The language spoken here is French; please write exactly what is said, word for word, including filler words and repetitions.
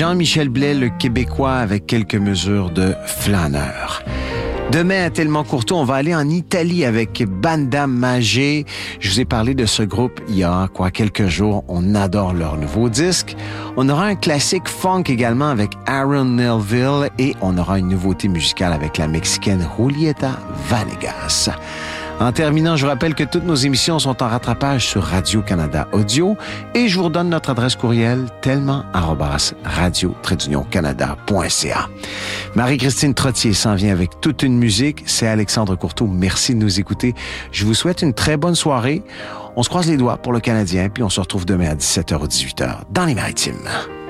Jean-Michel Blais, le Québécois, avec quelques mesures de flâneur. Demain, à Tellement Courteau, on va aller en Italie avec Banda Magé. Je vous ai parlé de ce groupe il y a quoi quelques jours. On adore leur nouveau disque. On aura un classique funk également avec Aaron Neville et on aura une nouveauté musicale avec la Mexicaine Julieta Vanegas. En terminant, je vous rappelle que toutes nos émissions sont en rattrapage sur Radio-Canada Audio et je vous redonne notre adresse courriel tellement arobase radio tiret union canada point c a. Marie-Christine Trottier s'en vient avec toute une musique. C'est Alexandre Courteau. Merci de nous écouter. Je vous souhaite une très bonne soirée. On se croise les doigts pour le Canadien puis on se retrouve demain à dix-sept heures ou dix-huit heures dans les Maritimes.